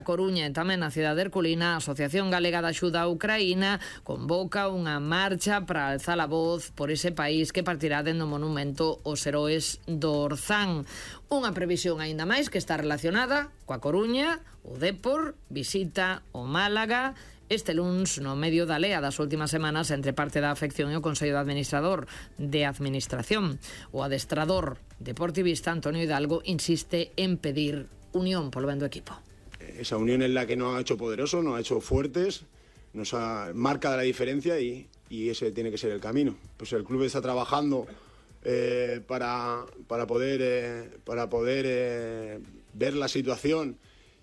Coruña e tamén na cidade herculina, a Asociación Galega de Axuda a Ucraína convoca unha marcha para alzar a voz por ese país que partirá dentro do monumento aos heroes do Orzán. Unha previsión aínda máis que está relacionada coa Coruña. O Dépor visita o Málaga este luns no medio da lea das últimas semanas entre parte da afección e o Consello de Administrador de Administración. O adestrador deportivista Antonio Hidalgo insiste en pedir unión polo ben do equipo. Esa unión es la que nos ha hecho poderosos, nos ha hecho fuertes, marca la diferencia y ese tiene que ser el camino. Pues el club está trabajando para poder ver la situación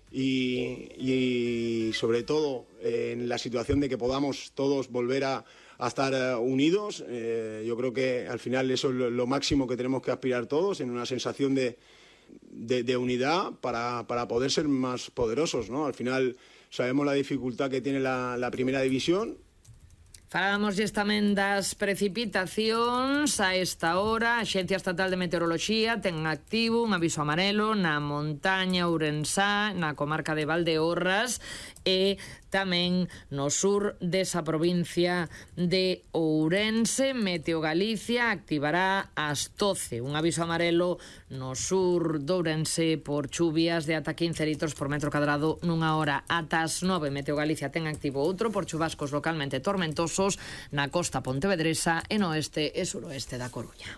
y sobre todo en la situación de que podamos todos volver a estar unidos. Yo creo que al final eso es lo máximo que tenemos que aspirar todos, en una sensación de unidad para poder ser más poderosos, ¿no? Al final sabemos la dificultad que tiene la primera división. Falábamos tamén das precipitacións. A esta hora a Axencia Estatal de Meteoroloxía ten activo un aviso amarelo na montaña ourensá, na comarca de Valdeorras e tamén no sur desa provincia de Ourense. Meteo Galicia activará ás 12 un aviso amarelo no sur de Ourense por chuvias de ata 15 litros por metro cadrado nunha hora. Ata as 9 Meteo Galicia ten activo outro por chubascos localmente tormentosos na costa pontevedresa e no oeste e suroeste da Coruña.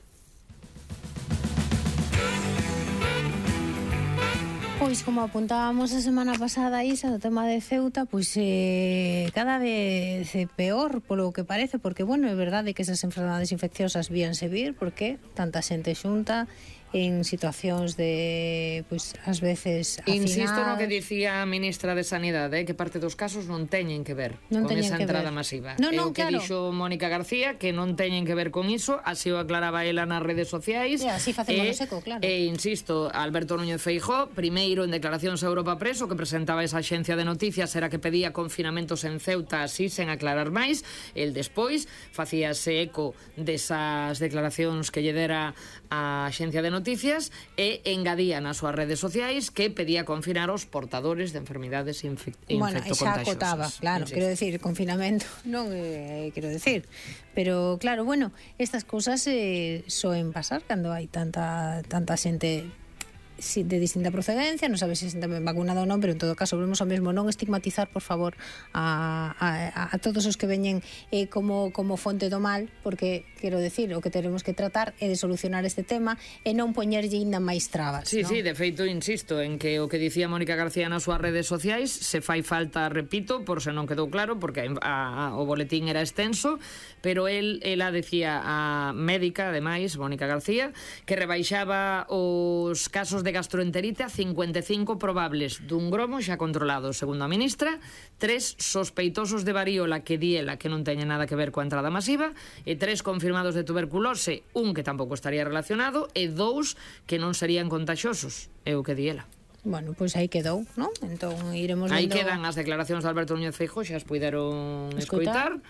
Pois, como apuntábamos a semana pasada, Isa, do tema de Ceuta, pois cada vez peor, polo que parece, porque, bueno, é verdade que esas enfermedades infecciosas víanse vir, porque tanta xente xunta en situacións de, pois, ás veces hacinada. Insisto no que dicía a ministra de Sanidade, que parte dos casos non teñen que ver con esa entrada masiva. O que dixo Mónica García, que non teñen que ver con iso, así o aclaraba ela nas redes sociais. E así facemos eco, claro. E insisto, Alberto Núñez Feijóo, primeiro en declaracións a Europa Press, o que presentaba esa axencia de noticias era que pedía confinamentos en Ceuta así, sen aclarar máis. El despois facíase eco desas declaracións que lle dera a axencia de noticias e engadía nas súas redes sociais que pedía confinar os portadores de enfermidades infectocontagiosas. Bueno, xa acotaba, claro, quero decir, confinamento non quero decir, pero claro, bueno, estas cousas soen pasar cando hai tanta xente de distinta procedencia, non sabe se están vacunado ou non, pero en todo caso volvemos ao mesmo, non estigmatizar, por favor, a todos os que veñen como fonte do mal, porque, quero decir, o que teremos que tratar é de solucionar este tema e non poñerlle ainda máis trabas. Sí, ¿no? sí, de feito, insisto en que o que dicía Mónica García nas súas redes sociais se fai falta, repito, por se non quedou claro, porque o boletín era extenso, pero ela decía, a médica, ademais, Mónica García, que rebaixaba os casos de gastroenterite a 55 probables dun gromo xa controlado, segundo a ministra, 3 sospeitosos de varíola que di ela que non teñen nada que ver coa entrada masiva, e 3 confirmados de tuberculose, un que tampouco estaría relacionado e 2 que non serían contaxosos, é o que di ela. Bueno, pois aí quedou, non? Entón iremos vendo... Aí quedan as declaracións de Alberto Núñez Feijóo, xa as puideron escoitar.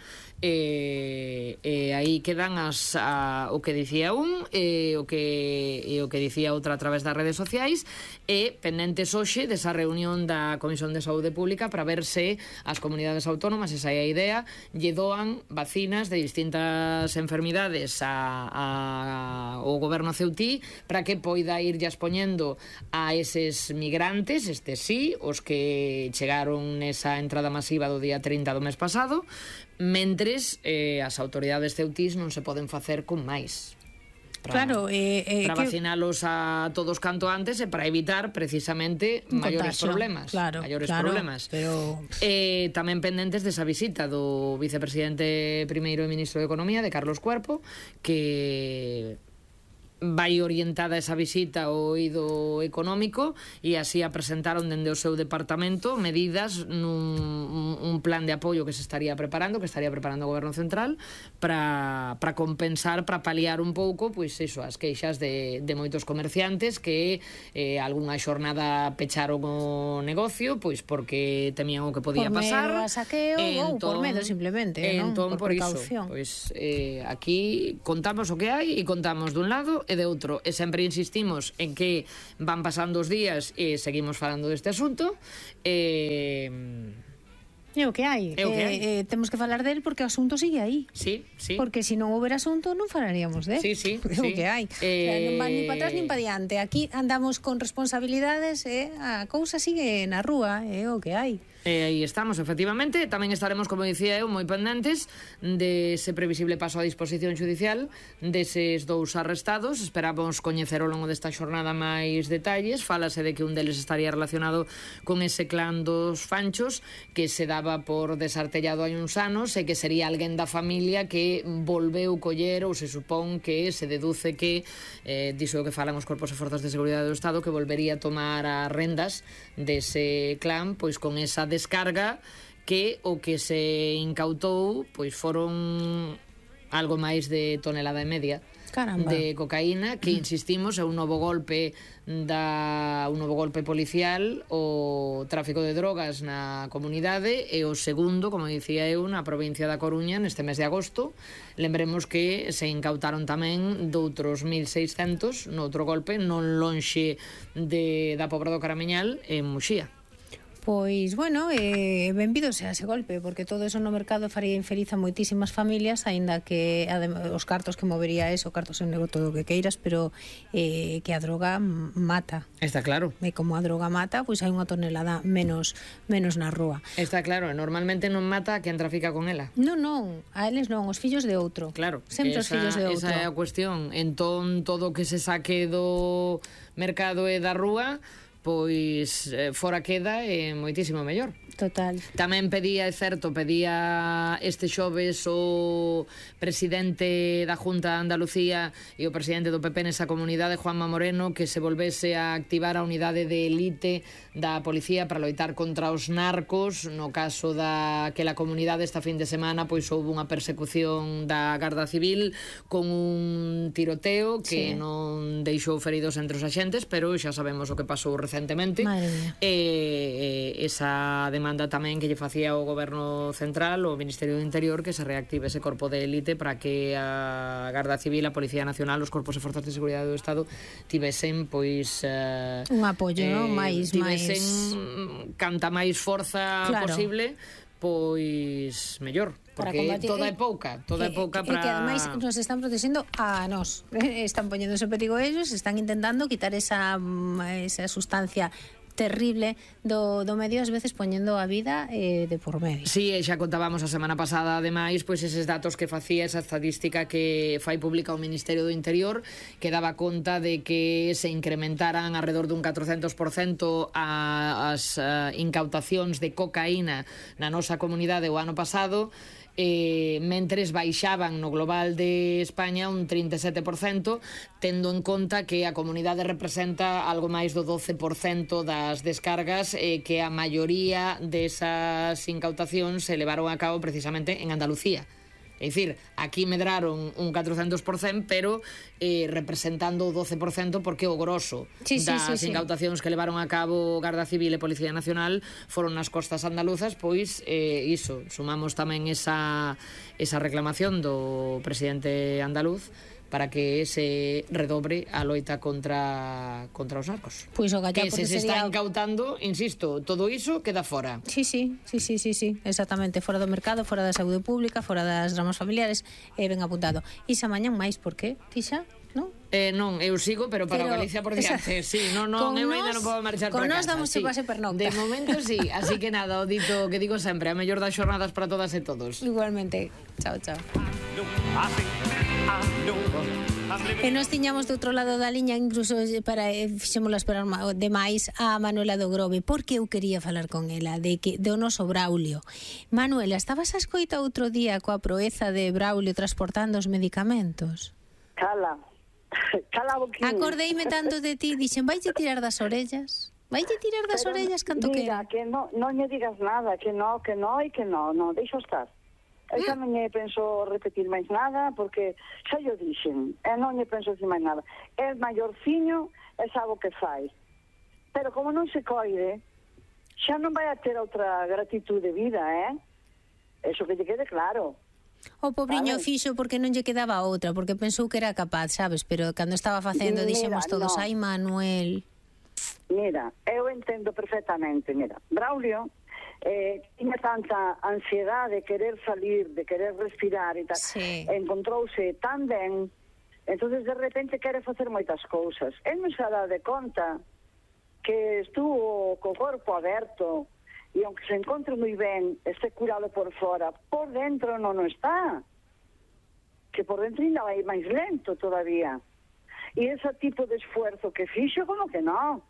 Aí quedan o que dicía un e o que dicía outra a través das redes sociais, e pendentes hoxe desa reunión da Comisión de Saúde Pública para ver se as comunidades autónomas, esa é a idea, lle doan vacinas de distintas enfermidades ao goberno ceutí para que poida ir expoñendo a eses migrantes, sí, os que chegaron nesa entrada masiva do día 30 do mes pasado, mentres as autoridades ceutís non se poden facer con máis. Para vacinalos a todos canto antes e para evitar precisamente maiores problemas. Pero... tamén pendentes desa visita do vicepresidente primeiro e ministro de Economía, de Carlos Cuerpo, que vai orientada esa visita ao eido económico, e así a presentaron dende o seu departamento medidas nun plan de apoio que se estaría preparando, o Goberno Central para compensar, para paliar un pouco, pois iso, as queixas de moitos comerciantes que algunha xornada pecharon o negocio, pois porque temían o que podía pasar. Por medo a saqueo ou por medo simplemente, non? Entón, por iso, pois aquí contamos o que hai e contamos dun lado e de outro. E sempre insistimos en que van pasando os días e seguimos falando deste asunto. É o que hai. Temos que falar del porque o asunto sigue aí. Sí. Porque se non houber asunto non falaríamos del. Sí. É o que hai. Non van ni para atrás nin para diante. Aquí andamos con responsabilidades e a cousa sigue na rúa. É o que hai. Aí estamos, efectivamente. Tamén estaremos, como dicía eu, moi pendentes dese previsible paso a disposición judicial deses dous arrestados. Esperamos coñecer ao longo desta xornada máis detalles. Fálase de que un deles estaría relacionado con ese clan dos Fanchos que se daba por desartellado hai uns anos e que sería alguén da familia que volveu coller, ou se supón que se deduce que diso que falan os corpos e forzas de seguridade do Estado, que volvería a tomar as rendas dese clan, pois con esa descarga que o que se incautou pois foron algo máis de tonelada e media. Caramba. De cocaína, que insistimos é un novo golpe policial o tráfico de drogas na comunidade e o segundo, como dicía eu, na provincia da Coruña neste mes de agosto. Lembremos que se incautaron tamén doutros 1.600 noutro golpe non lonxe da Pobra do Caramiñal en Muxía. Pois, bueno, benvido sea ese golpe, porque todo eso no mercado faría infeliz a moitísimas familias, aínda que os cartos que movería eso, cartos en negro, todo o que queiras, pero que a droga mata. Está claro. E como a droga mata, pois hai unha tonelada menos na rúa. Está claro, normalmente non mata quen trafica con ela. Non, a eles non, os fillos de outro. Claro. Sempre os fillos de outro. Esa é a cuestión. Entón, todo o que se saque do mercado e da rúa, pois fora queda e moitísimo mellor. Total. Tamén pedía este xoves o presidente da Junta de Andalucía e o presidente do PP nesa comunidade, Juanma Moreno, que se volvese a activar a unidade de elite da policía para loitar contra os narcos. No caso daquela comunidade esta fin de semana pois houve unha persecución da Garda Civil con un tiroteo que non deixou feridos entre os axentes, pero xa sabemos o que pasou recentemente. Esa demanda tamén que lle facía o Goberno Central, o Ministerio do Interior, que se reactive ese corpo de élite para que a Garda Civil, a Policía Nacional, os corpos e forzas de seguridade do Estado tivesen pois un apoio, máis canta máis forza posible, pois mellor, porque toda é pouca para... que ademais nos están protexendo a nós, están poñéndose en perigo ellos, están intentando quitar esa sustancia terrible do medio, ás veces poñendo a vida de por medio. Sí, xa contábamos a semana pasada, ademais, pois eses datos que facía, esa estadística que fai pública o Ministerio do Interior, que daba conta de que se incrementaran alrededor dun 400% as incautacións de cocaína na nosa comunidade o ano pasado, mentres baixaban no global de España un 37%, tendo en conta que a comunidade representa algo máis do 12% das descargas, que a maioría desas incautacións se levaron a cabo precisamente en Andalucía. É dicir, aquí medraron un 400%, pero representando o 12% porque o grosso das incautacións que levaron a cabo Garda Civil e Policía Nacional foron nas costas andaluzas, pois iso, sumamos tamén esa reclamación do presidente andaluz para que se redobre a loita contra os narcos. Pois o que se está incautando, insisto, todo iso queda fora. Sí, exactamente, fora do mercado, fora da saúde pública, fora das dramas familiares, ben apuntado. E xa mañan máis, por qué? Tixa? Non? Non, eu sigo, pero para Galicia por diante. Sí, eu ainda non podo marchar para casa. Con nós damos pase per nocta. De momento sí, así que nada, o dito que digo sempre, a mellor das xornadas para todas e todos. Igualmente. Chao. E nos tiñamos do outro lado da liña, incluso fixémola esperar demais a Manuela do Grove, porque eu quería falar con ela do noso Braulio. Manuela, estabas a escoita outro día coa proeza de Braulio transportando os medicamentos? Cala boquinha. Acordeime tanto de ti, dixen, vaille tirar das orellas? Vaille tirar das orellas canto que... Mira, que non lle digas nada, que non, deixo estar. Eu xa non lle penso repetir máis nada, porque xa yo dixen, non lle penso decir máis nada. É maiorciño e sabe o que fai. Pero como non se coide, xa non vai a ter outra gratitud de vida, Eso que lle quede claro. O pobriño fixo porque non lle quedaba outra, porque pensou que era capaz, sabes? Pero cando estaba facendo dixemos todos, ai Manuel. Mira, eu entendo perfectamente, mira, Braulio tiña tanta ansiedade de querer salir, de querer respirar e tal, encontrouse tan ben, entonces de repente quere facer moitas cousas. El non se dá de conta que estuvo co corpo aberto e aunque se encontre moi ben, este curado por fora, por dentro non está, que por dentro ainda vai máis lento todavía. E ese tipo de esfuerzo que fixo, como que non?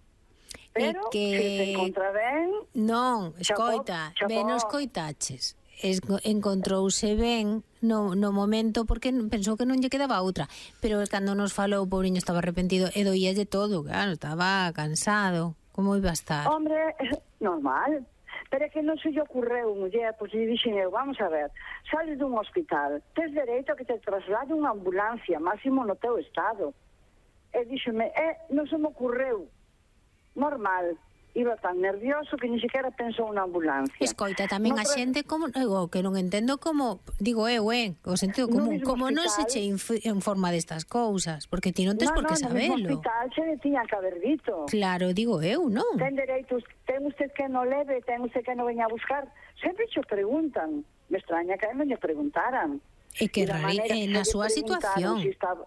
Pero que se encontra ben... Non, escoita, ben os coitaches. Encontrouse ben no momento porque pensou que non lle quedaba outra, pero cando nos falou o pobriño estaba arrepentido e doíalle todo, claro, estaba cansado. Como iba a estar? Hombre, normal. Pero é que non se lle ocurreu, muller, pois lle dixen eu, vamos a ver, sales dun hospital, tes dereito a que te traslade unha ambulancia, máximo no teu estado. E díxeme, non se me ocurreu. Normal, iba tan nervioso que ni siquiera pensou na ambulancia. Escoita, tamén a xente como que non entendo como, digo o sentido común, como non se che informa destas cousas, porque ti non tes por que sabelo. No hospital se tiña que haber dito. Claro, digo eu, non? Ten dereitos, ten usted que no leve, ten usted que no veña a buscar. Sempre che preguntan. Me extraña que non lle preguntaran. E que na súa situación.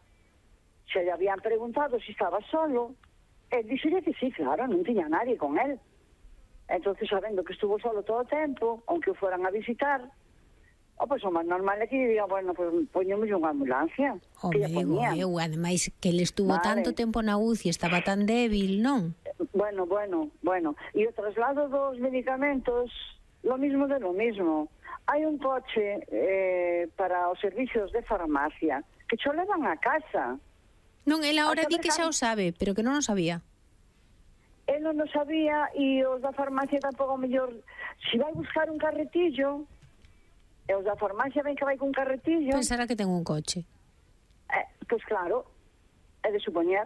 Se lle habían preguntado se estaba solo. Dixelle que sí, claro, non tiña nadie con él. Entonces, sabendo que estuvo solo todo o tempo, aunque o fueran a visitar, pois o máis normal é que diga, bueno, pois poñemos unha ambulancia. Que digo eu, ademais que ele estuvo tanto tempo na UCI, estaba tan débil, non? Bueno. E o traslado dos medicamentos, lo mismo de lo mismo. Hai un coche para os servicios de farmacia que cho levan a casa. Non, el agora di que xa o sabe, pero que non o sabía. El non o sabía e os da farmacia tampouco mellor. Si vai buscar un carretillo, e os da farmacia ven que vai con carretillo... Pensará que ten un coche. Pois claro, é de supoñer.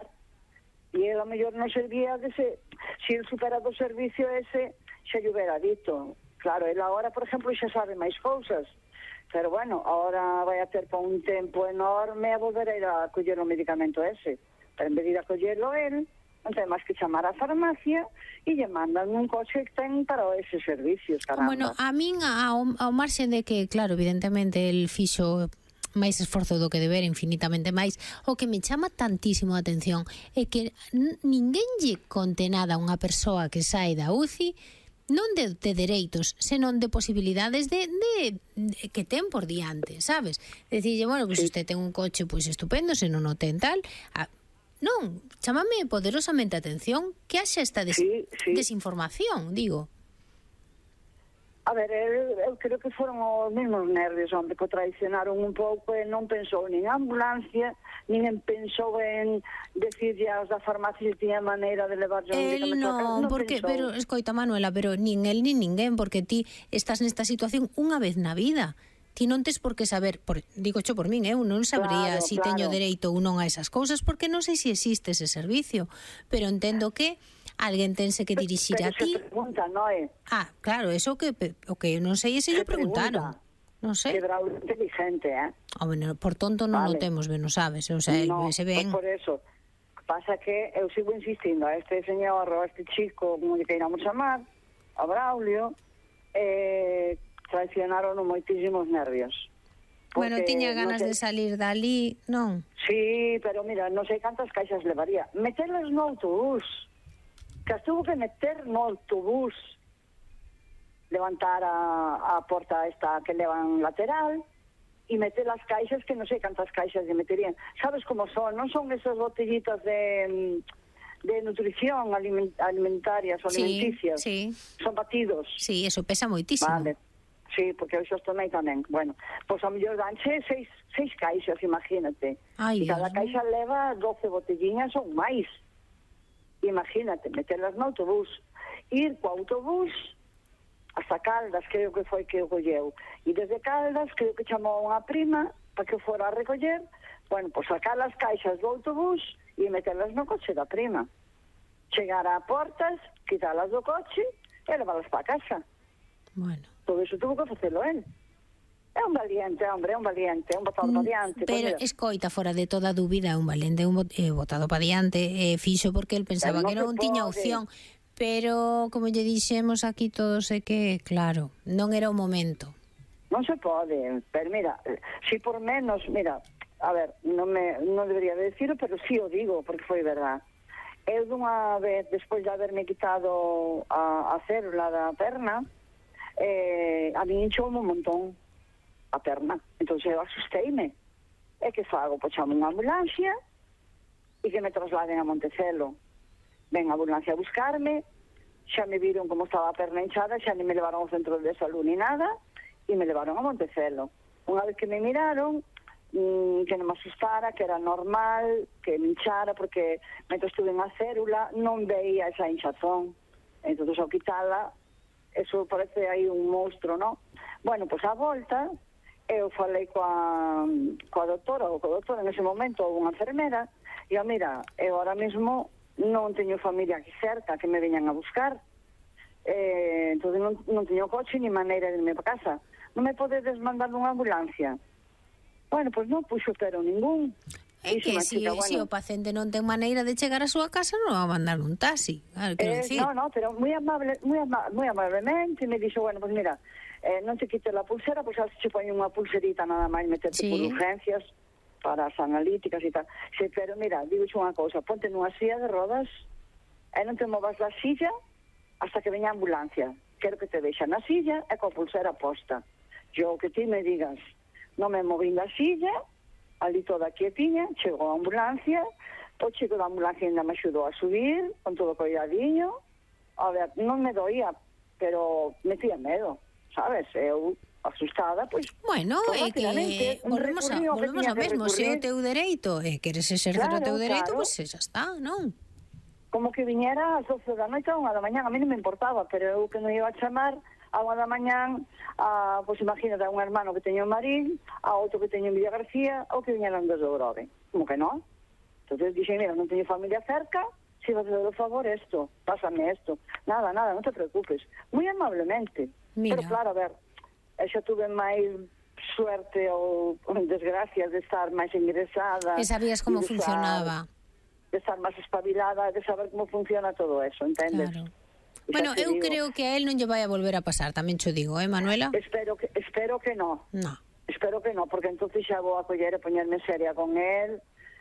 E el a mellor non servía dese... Si el supera do servicio ese, xa lle hubiera dito. Claro, el agora, por exemplo, xa sabe máis cousas. Pero bueno, ahora vai a ter para un tempo enorme a volver a ir a coller o medicamento ese. Pero en vez de ir a collerlo él, non ten máis que chamar a farmacia e lle mandan un coche que ten para eses servicios, caramba. Bueno, a min, ao marxen de que, claro, evidentemente, el fixo máis esforzo do que deber, infinitamente máis, o que me chama tantísimo a atención é que ninguén lle conte nada a unha persoa que sae da UCI non de dereitos, senón de posibilidades de que ten por diante, sabes? Decirlle, bueno, pois usted ten un coche pois estupendo, se non o ten tal, non, chámame poderosamente a atención que haxa esta desinformación, digo. A ver, eu creo que foron os mesmos nervios, onde que o traicionaron un pouco e non pensou nin ambulancia, nin pensou en decirlle aos da farmacia se tiña maneira de levar un medicamento a casa. Non, porque, pero, escoita, Manuela, pero nin el nin ninguén, porque ti estás nesta situación unha vez na vida. Ti non tes por que saber, digo xo por min, eu non sabría si teño dereito ou non a esas cousas, porque non sei se existe ese servicio, pero entendo que alguén tense que dirixir a ti. Pero se pregunta, non é? Claro, eso o que non sei se lle preguntaron. Non sei. Que Braulio inteligente, Bueno, por tonto non o temos, ben o sabes, o sea, el se ven. Por eso. Pasa que eu sigo insistindo a este señor, a este chico, como lle queiramos chamar, a Braulio, traicionaron moitísimos nervios. Bueno, tiña ganas de salir dali, non? Sí, pero mira, non sei cantas caixas levaría. Meterlas no autobús. Que as tuvo que meter no autobús, levantar a porta esta que levan lateral e meter las caixas, que non sei cantas caixas lle meterían. Sabes como son? Non son esas botellitas de nutrición alimentarias ou alimenticias. Sí. Son batidos. Sí, eso pesa moitísimo. Vale. Sí, porque eu xos tomei tamén. Bueno, pois a mellor danche seis caixas, imagínate. Ai, e cada caixa leva 12 botelliñas ou máis. Imagínate, meterlas no autobús, ir co autobús hasta Caldas, creo que foi que o colleu, e desde Caldas creo que chamou unha prima para que o fora a recoller, bueno, pois sacar as caixas do autobús e meterlas no coche da prima, chegar a portas, quitalas do coche e levalas para casa. Bueno. Todo iso tuvo que facelo él. É un valiente, hombre, é un valiente, é un botado pa diante. Pero escoita, fora de toda dúbida, é un valiente, botado pa diante, fixo porque el pensaba que non tiña opción. Pero, como lle dixemos aquí todos, é que, claro, non era o momento. Non se pode, pero mira, si por menos, mira, a ver, non debería decirlo, pero sí o digo, porque foi verdad. Eu dunha vez, despois de haberme quitado a célula da perna, a mí hinchoume un montón a perna. Entón eu asusteime. E que fago? Pois chamo unha ambulancia e que me trasladen a Montecelo. Ven a ambulancia a buscarme, xa me viron como estaba a perna hinchada, xa ni me levaron ao centro de salud ni nada, e me levaron a Montecelo. Unha vez que me miraron, que non me asustara, que era normal, que me hinchara, porque mentre estuve na célula non veía esa hinchazón. Entón, ao quitala, eso parece aí un monstro, non? Bueno, pois a volta, eu falei coa doutora, ou coa doutora en ese momento, ou unha enfermera, e mira, eu ahora mesmo non teño familia aquí cerca que me veñan a buscar, entón non teño coche ni maneira de irme para casa. Non me podedes mandar unha ambulancia? Bueno, pois non puxo pero ningún. É que se o paciente non ten maneira de chegar a súa casa, non va a mandar un taxi. No, pero moi amablemente me dixo, bueno, pois mira, non te quites la pulsera, pois se che poñe unha pulserita nada máis meterte por urgencias para as analíticas e tal. Sí, pero mira, digo unha cousa, ponte nunha silla de rodas e non te movas da silla hasta que veña a ambulancia. Quero que te deixa na silla e coa pulsera posta. Yo que ti me digas, non me movín da silla, ali toda quietiña, chegou a ambulancia, o chico da ambulancia ainda me axudou a subir, con todo coidadiño. A ver, non me doía, pero metía medo, sabes? Eu asustada, pois... Bueno, é que volvemos ao mesmo, se o teu dereito, queres exercer o teu dereito, pois xa está, non? Como que viñera ás 12 da noite a 1 da mañán, a mí non me importaba, pero eu que non iba a chamar a 1 da mañán, pois imagínate, a un hermano que teño en Marín, a outro que teño en Villa García, ou que viñeran desde Grove. Como que non? Entón dixen, mira, non teño familia cerca, si vas a hacer o favor esto, pásame esto. Nada, non te preocupes. Moi amablemente. Mira. Pero claro, a ver, xa tuve máis suerte ou desgracia de estar máis ingresada. E sabías como funcionaba. De estar máis espabilada, de saber como funciona todo eso, entendes? Claro. Bueno, eu creo que a él non lle vai a volver a pasar, tamén cho digo, Manuela? Espero que no. No. Espero que no, porque entonces xa vou a coller e poñerme seria con él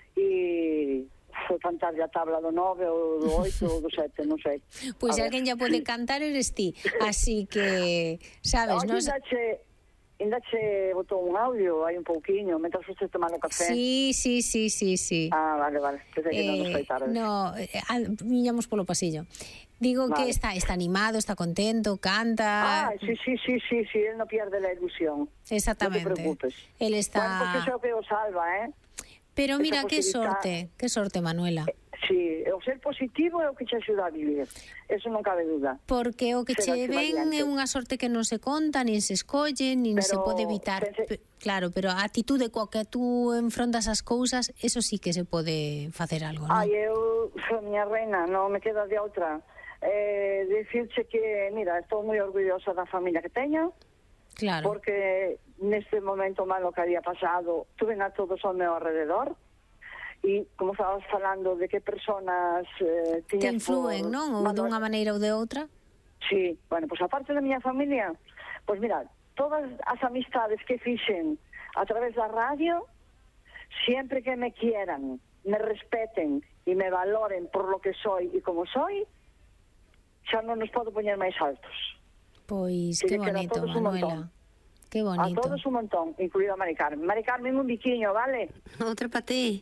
e cantarlle a tabla do 9 ou do 8 ou do 7, non sei. Pois alguén ya pode cantar eres ti, así que, sabes, non? Ainda che botou un audio aí un pouquiño, mentras usted tomando café. Sí. Vale, pensei que non foi tarde. No, viñamos polo pasillo. Digo que está animado, está contento, canta... Sí, él no pierde la ilusión. Exactamente. No te preocupes. Él está... Bueno, porque eso que os salva, Pero mira, que sorte, Manuela. Sí, o ser positivo é o que che axuda a vivir, eso non cabe duda. Porque o que che ven é unha sorte que non se conta, nin se escolle, nin se pode evitar. Claro, pero a actitude coa que tú enfrontas as cousas, eso sí que se pode facer algo, non? Eu, miña reina, non me queda de outra. Dicirche que, mira, estou moi orgullosa da familia que teño. Claro. Porque neste momento malo que había pasado, tuve a todos ao meu alrededor. E como estabas falando de que personas te influen, non? Ou dunha maneira ou de outra? Sí, bueno, pois aparte da miña familia, pois mira, todas as amistades que fixen a través da radio, sempre que me quieran, me respeten e me valoren por lo que soy e como soy, xa non nos podo poñer máis altos. Pois, que bonito, Manuela. Que bonito. A todos un montón, incluído a Mari Carmen. Mari Carmen, un biquiño, vale? Outra para ti.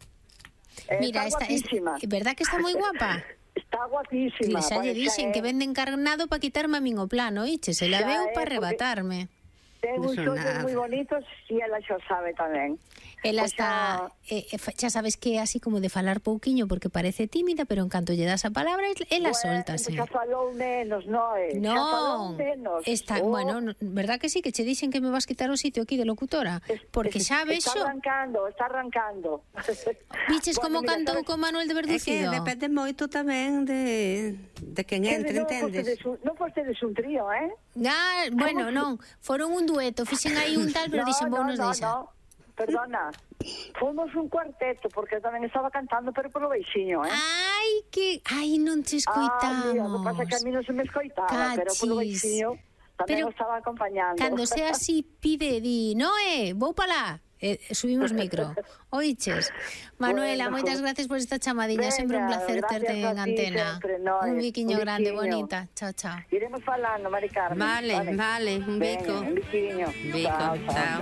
Mira, está guapísima. ¿Verdad que está moi guapa? Está guapísima. Xa lle dixen que vende encarnado para quitarme a min o plano, oíche, se la veu para arrebatarme. Ten uns ollos moi bonitos e ela xa sabe tamén. Ela está, xa sabes que é así como de falar pouquiño porque parece tímida, pero en canto lle das a palabra, ela soltase. Xa falou menos, Noé. No, xa falou menos. está, bueno, verdad que sí, que che dixen que me vas quitar o sitio aquí de locutora? Porque xa vexo... Está arrancando. Viches como cantou con Manuel de Verducido? É que depende moito tamén de quen entre, entendes? Non fostedes un trío, Bueno, non, foron un dueto, fixen aí un tal, pero dixen, vou nos deixar. Perdona, fomos un cuarteto, porque eu tamén estaba cantando, pero polo beixiño, Ai, non te escoitamos. Mira, o que pasa que a mí non se me escoitaba, pero polo beixiño tamén o estaba acompañando. Cando sea así, pide, di, Noé, vou pa lá. Subimos micro. Oiches, Manuela, moitas gracias por esta chamadinha. Sempre un placer terte en antena. Un biquiño grande, bonita. Chao, chao. Iremos falando, Mari Carmen. Vale, un bico. Un biquiño. Bico, chao.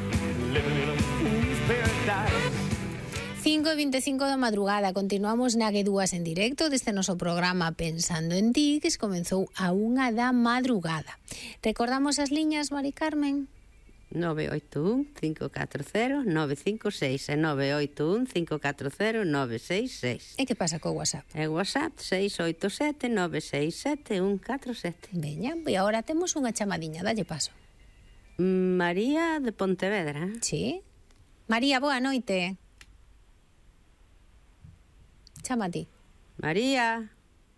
5:25 da madrugada. Continuamos na G2 en directo deste noso programa Pensando en Ti, que se comenzou a 1 da madrugada. Recordamos as liñas, Mari Carmen? 981-540-956 e 981-540-966. E que pasa co WhatsApp? E WhatsApp 687-967-147. Veña, e agora temos unha chamadiña, dalle paso. María de Pontevedra. Sí. María, boa noite. Chama a ti. María.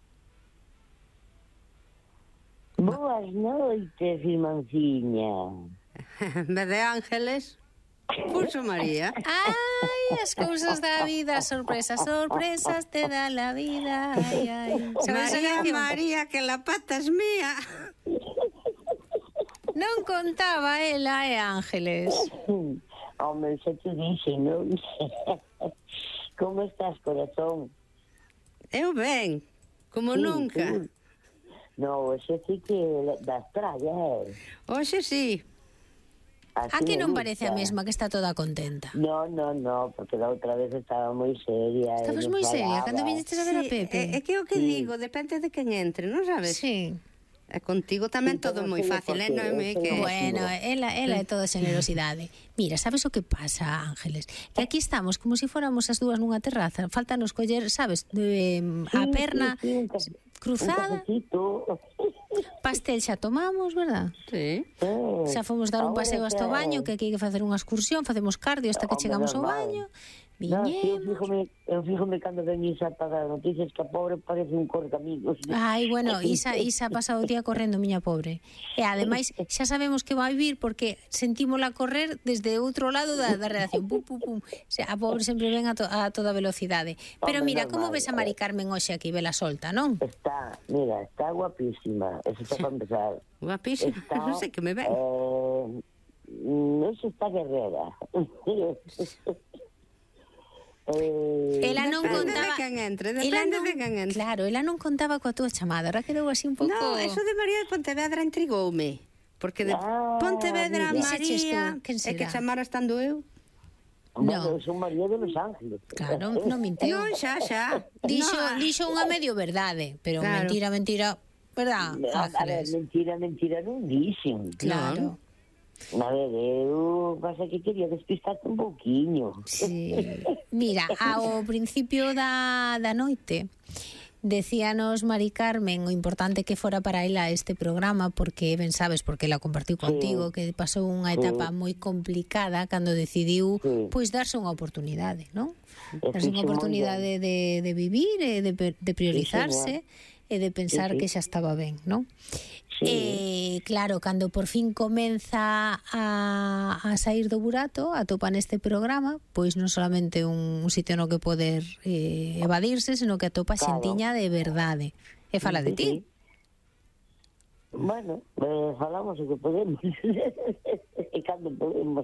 Boas noites, irmãnciña. En vez de Ángeles, puso María. Ai, as cousas da vida, sorpresas, sorpresas te da la vida. Ai. María, que la pata es mía. Non contaba ela, Ángeles. Home, xa te dixen, non? Como estás, corazón? Eu ben, como nunca. No, hoxe sí que das trallas, Hoxe sí. A que non parece a mesma que está toda contenta? No, porque da outra vez estaba moi seria. Estabas moi seria cando viñestes a ver a Pepe. É que o que digo, depende de quen entre, non sabes? Sí. E contigo tamén todo moi fácil, non é moi que... Bueno, ela é toda generosidade. Mira, sabes o que pasa, Ángeles? Que aquí estamos como se fóramos as dúas nunha terraza. Faltanos coller, sabes, a perna cruzada. Pastel xa tomamos, verdad? Sí. Xa fomos dar un paseo hasta o baño, que aquí hai que facer unha excursión, facemos cardio hasta que chegamos ao baño. Viñemos. Eu fíjome cando ven Isa para dar noticias que a pobre parece un corcaminos. Ai, bueno, Isa pasa o día correndo, miña pobre. E ademais xa sabemos que vai vir porque sentímola correr desde outro lado da redacción. Pum, pum, pum. O sea, a pobre sempre ven a toda velocidade. Pero mira, como ves a Mari Carmen hoxe aquí, vela solta, non? Está guapísima. Eso está para empezar. Guapísima, non sei que me ven. Non se está guerrera. Ela non contaba... Depende de quen entre. Claro, ela non contaba coa túa chamada. Ahora quedou así un pouco... No, eso de María de Pontevedra intrigoume. Porque de Pontevedra a María... É que chamara estando eu. No, son María de Los Ángeles. Claro, non minteu. Non, xa. Dixo unha medio verdade, pero claro. mentira, verdad? A ver, mentira non dixen. Claro. A ver, eu pasa que quería despistarte un pouquiño. Sí. Mira, ao principio da noite decíanos Mari Carmen o importante que fora para ela este programa, porque ben sabes, porque ela compartiu contigo, que pasou unha etapa moi complicada cando decidiu pois darse unha oportunidade, non? Darse unha oportunidade de vivir e de priorizarse e de pensar que xa estaba ben, non? E claro, cando por fin comeza a sair do burato, atopa neste programa, pois non solamente un sitio no que poder evadirse, senón que atopa xentiña de verdade. E fala de ti. Bueno, falamos o que podemos. E cando podemos.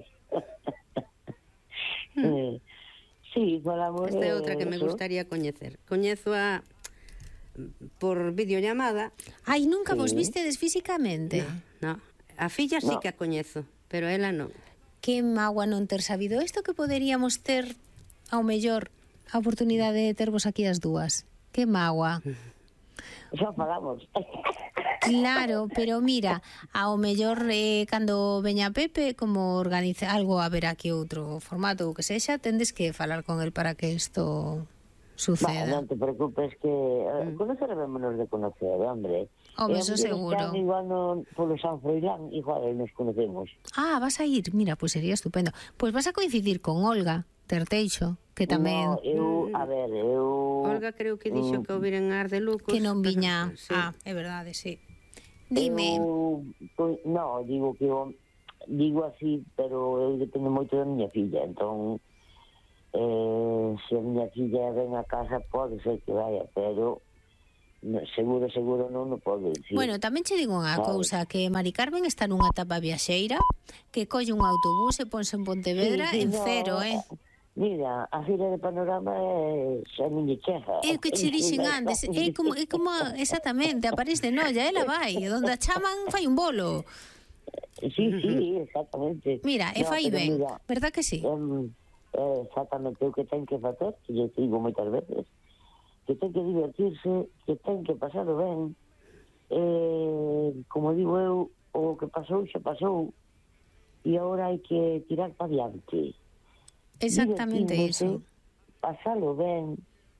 Sí, falamos. Esta é outra que me gustaría coñecer. Coñezo a por videollamada. Ai, nunca vos vistedes físicamente? No. A filla sí que a coñezo, pero ela non. Que mágoa non ter sabido isto, que poderíamos ter ao mellor a oportunidade de tervos aquí as dúas. Que mágoa. Xa falamos. Claro, pero mira, ao mellor cando veña Pepe, como organiza algo, a ver aquí outro formato ou que sexa, tendes que falar con el para que isto suceda. Non te preocupes que conoceremos de conocer, hombre. Home, eso seguro. Igual polo San Froilán, igual nos conocemos. Ah, vas a ir, mira, pues sería estupendo. Pues vas a coincidir con Olga Terteixo, que tamén... No, eu... Olga creo que dixo que houber en Ar de Lucos. Que non viña... Sí. Ah, é verdade, sí. Dime... No, digo así, pero eu dependo moito da miña filla, entón se a miña filla ven a casa pode ser que vaya, pero seguro non pode dicir. Bueno, tamén che digo unha cousa, que Mari Carmen está nunha etapa viaxeira, que colle un autobús e ponse en Pontevedra en cero, Mira, a fila de Panorama xa non lle chega. É o que che dixen antes, é como exactamente, a París de Noia, ela vai, donde a chaman fai un bolo. Sí, exactamente. Mira, e fai ben, verdad que sí? Exactamente o que ten que facer, que lle digo moitas veces, que ten que divertirse, que ten que pasarlo ben. Como digo eu, o que pasou xa pasou, e agora hai que tirar para diante. Exactamente iso. Pasalo ben,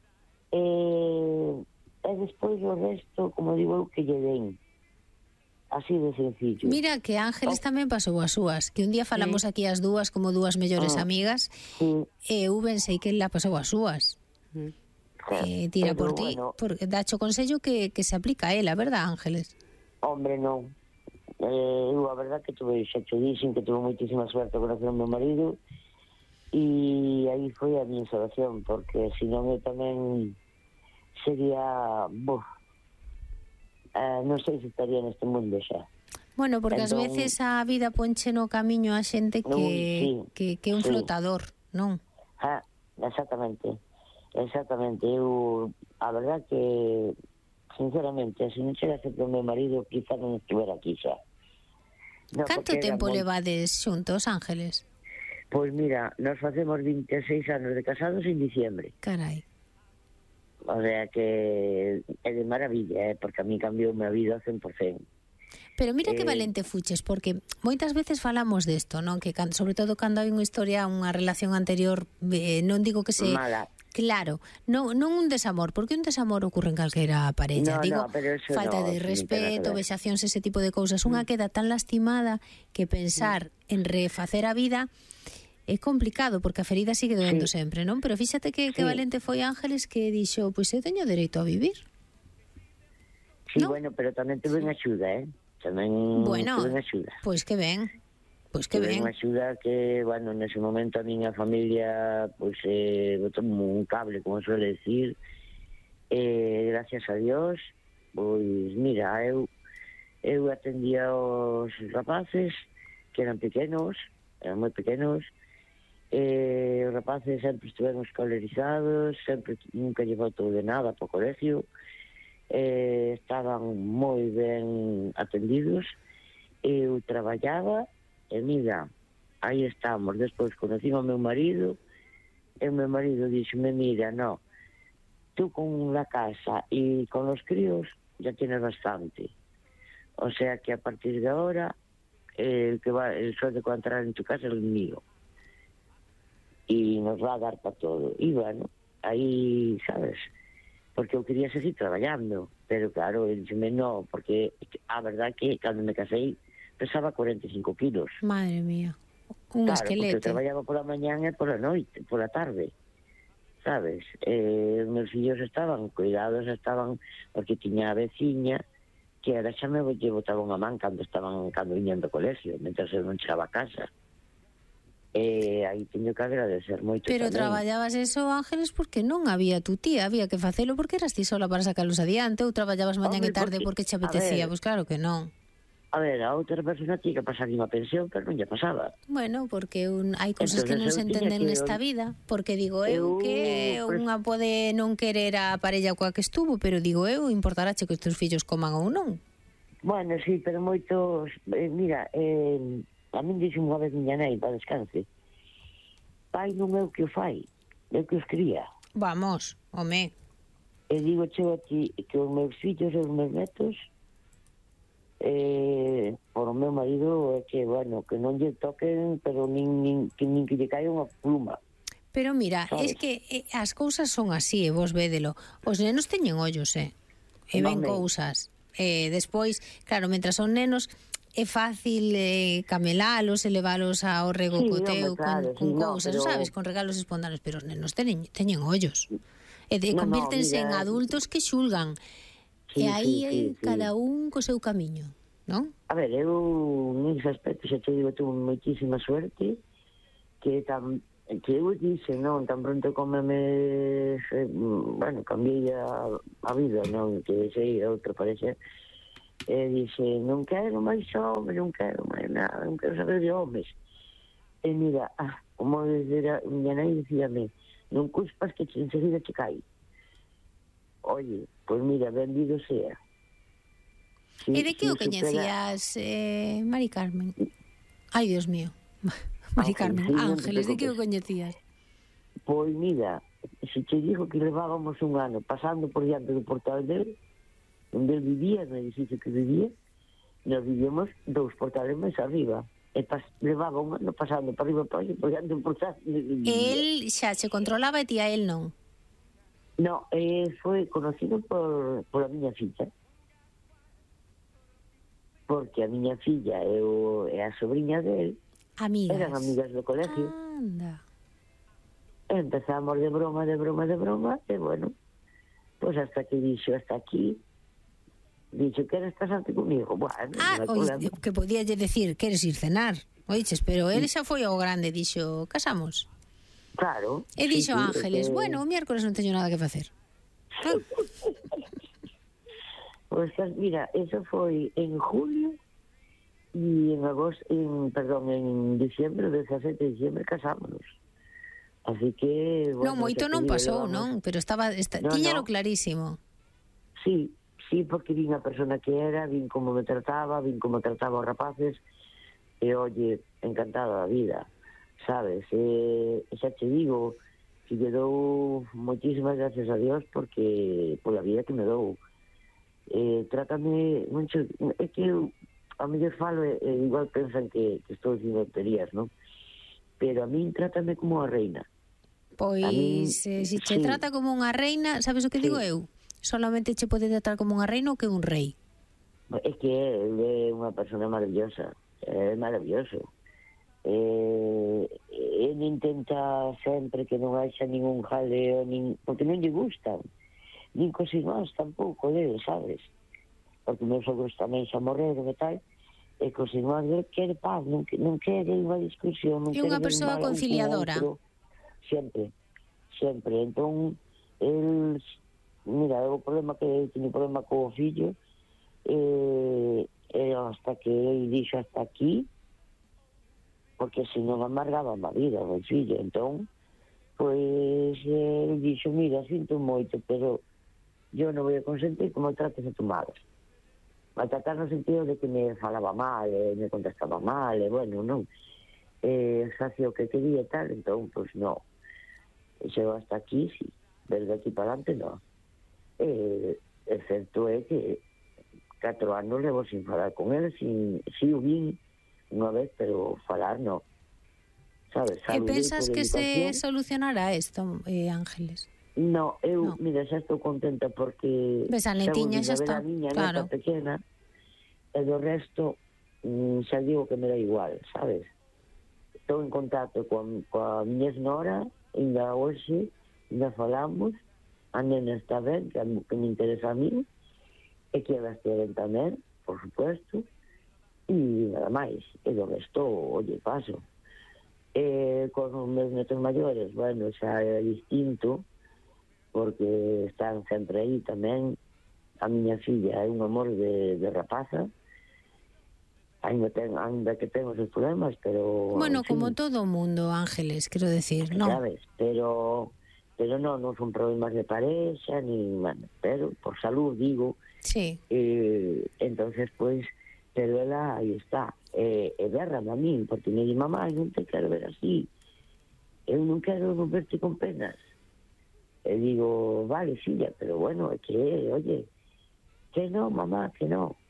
e despois o resto, como digo eu, que lle den. Así de sencillo. Mira que Ángeles tamén pasou as súas, que un día falamos aquí as dúas como dúas mellores amigas, e eu pensei que ela pasou as súas. Tira por ti, porque dacho consello que se aplica a ela, verdad, Ángeles? Hombre, non. Eu a verdad que xa te dixen que tuve moitísima suerte con o meu marido, e aí foi a miña salvación, porque senón eu tamén sería non sei se estaría neste mundo xa. Bueno, porque ás veces a vida ponche no camiño a xente que é un flotador, non? Exactamente. Eu, a verdad que sinceramente, se non chegase pro meu marido, quizá non estuviera aquí xa. Canto tempo levades xuntos, Ángeles? Pois mira, nos facemos 26 anos de casados en diciembre. Carai. O sea que é de maravilla, porque a mí cambiou a vida 100%. Pero mira que valente fuches, porque moitas veces falamos desto, non? Que sobre todo cando hai unha historia, unha relación anterior, non digo que se... Mala. Claro, non un desamor, porque un desamor ocurre en calquera parella. Digo, falta de respeto, vexacións, ese tipo de cousas. Unha queda tan lastimada que pensar en refacer a vida é complicado, porque a ferida sigue doendo sempre, non? Pero fíxate que valente foi Ángeles, que dixo, pois eu teño dereito a vivir. Sí, ¿no? Bueno, pero tamén tuve unha axuda, Tamén tuve unha axuda. Pois que ben. Pois que ben. Tuve unha axuda que, bueno, nese momento a miña familia, pois, botou un cable, como suele decir, gracias a Dios, pois, mira, eu atendía aos rapaces, que eran pequenos, eran moi pequenos, os rapaces sempre estiveron escolarizados, sempre nunca lle faltou de nada para o colegio, estaban moi ben atendidos, eu traballaba, e mira, aí estamos. Despois conocí ao meu marido, e o meu marido díxome, mira, no, tú con la casa e con los críos ya tienes bastante, o sea que a partir de ahora el sueldo que va a entrar en tu casa es el mío y nos va a dar para todo. Y bueno, aí, sabes, porque eu quería seguir traballando, pero claro, el dixeme no, porque a verdad que cando me casei pesaba 45 kilos. Madre mía, un esqueleto. Porque traballaba pola mañán e pola noite, pola tarde, sabes? Os meus fillos estaban cuidados, porque tiña a veciña que era xa me botaba unha man cando viñan do colegio, mentras eu non chegaba a casa. Aí teño que agradecer moito. Pero tamén. Traballabas eso, Ángeles, porque non había tu tía, había que facelo porque eras ti sola para sacalos adiante, ou traballabas mañán e tarde porque che apetecía, pois claro que non. A ver, a outra persona tiña que pasar unha pensión, pero non lle pasaba. Bueno, porque hai cousas que non se entenden nesta vida, porque digo eu que unha pode non querer a parella coa que estuvo, pero digo eu, importarache que os teus fillos coman ou non. Bueno, sí, pero moitos... mira, a min dixo unha vez miña nai, para descanse, pai non é o que o fai, é o que os cría. Vamos, home. E digo cheo a ti que os meus fillos e os meus netos por o meu marido é que, bueno, que non lle toquen, pero nin que lle caia unha pluma. Pero mira, ¿sabes? es que as cousas son así, e vos védelo. Os nenos teñen ollos, e ven cousas. Despois, claro, mentras son nenos, é fácil camelalos e levalos ao rego coteo con cousas, sabes, con regalos espontáneos, pero os nenos teñen ollos. E convírtense en adultos que xulgan. E aí cada un co seu camiño, non? A ver, eu nese aspecto xa te digo, tuve moitísima suerte que eu dixe, non, tan pronto como cambiei a vida, non, que sei outro parece, dixe, non quero máis homes, non quero máis nada, non quero saber de homes. E mira, como desde miña nai dicíame, non cuspas que enseguida te cai. Oye, pois mira, benvido sea. E de que o coñecías, Mari Carmen? Ai, Dios mío. Mari Carmen, Ángeles, de que o coñecías? Pois mira, se te digo que levábamos un ano pasando por diante do portal dele, onde ele vivía, no edificio que vivía, nos vivíamos 2 portales máis arriba. E levaba un ano pasando para arriba para por diante do portal onde vivía. El xa se controlaba e ti a el non? No, foi conocido por a miña filla. Porque a miña filla e a sobrinha dele eran amigas do colegio. Anda. Empezamos de broma, e bueno, pues hasta que dixo, hasta aquí, dixo, queres casarte comigo? Bueno, que podíalle decir, queres ir cenar? Oiches, pero ele xa foi ao grande, dixo, casamos. Claro. E dixo Ángeles, bueno, o miércoles non teño nada que facer. Pois, mira, eso foi en julio e en diciembre, 17 de diciembre, casámonos. Así que... Bueno, non, moito non pasou, non? Pero tiñalo clarísimo. Sí, porque vin a persona que era, vin como me trataba, vin como trataba os rapaces, e, oye, encantada da vida, sabes? E xa te digo que lle dou moitísimas gracias a Dios porque pola vida que me dou. Trátame mucho, é que eu a mellor falo e igual pensan que estou dicindo tonterías, non? Pero a min trátame como a reina. Pois, se che trata como unha reina, sabes o que digo eu? Solamente che pode tratar como unha reina ou que un rei. É que é unha persona maravillosa, é maravilloso. Ele intenta sempre que non haxa ningún jaleo, porque non lle gustan, nin cos irmáns tampouco dele, sabes? Porque meus sogros tamén xa morreron e tal, e cos irmáns dele quere paz, non quere unha discusión, non quere unha persoa conciliadora. Sempre. Entón, el, mira, o problema que ele tiene problema co fillo, hasta que ele dixo hasta aquí, porque se non amargaba a vida o fillo. Entón, pois, ele dixo, mira, sinto moito, pero yo non voy a consentir como trates a tu madre. Maltratar no sentido de que me falaba mal, me contestaba mal, bueno, non. Hacía o que quería e tal, entón, pois, non. Xeo hasta aquí, sí. Desde aquí para adelante, non. Excepto é que 4 anos levo sin falar con ele, si o vin unha vez, pero falar non. Sabes? E pensas que se solucionará isto, Ángeles? No, mira, xa estou contenta porque... Ves, a netiña xa está, claro. Neta pequena, e do resto, xa digo que me dá igual, sabes? Estou en contacto coa miña esnora, ainda hoxe, ainda falamos, a nena está ben, que me interesa a mí, e que ela está ben tamén, por supuesto, e nada máis, e do resto, oye, paso. Con os meus netos maiores, bueno, xa é distinto, porque están sempre aí tamén. A miña filla é un amor de rapaza, ainda que ten os seus problemas, pero... Bueno, como todo o mundo, Ángeles, quero decir, non? Sabes, pero non son problemas de parexa, bueno, pero por salud, digo. Sí. Entonces, pois, pero ela aí está, e berrame a min, porque me di, mamá, non te quero ver así, eu non quero verte con penas. E digo, vale, filla, pero bueno, é que, oye, que non, mamá, que non.